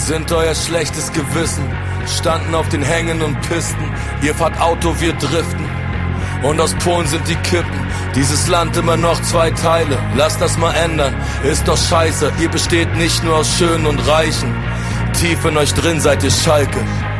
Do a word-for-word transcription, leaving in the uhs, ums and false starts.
sind euer schlechtes Gewissen. Standen auf den Hängen und Pisten. Ihr fahrt Auto, wir driften. Und aus Polen sind die Kippen. Dieses Land immer noch zwei Teile. Lasst das mal ändern, ist doch scheiße. Ihr besteht nicht nur aus Schönen und Reichen. Tief in euch drin seid ihr Schalke.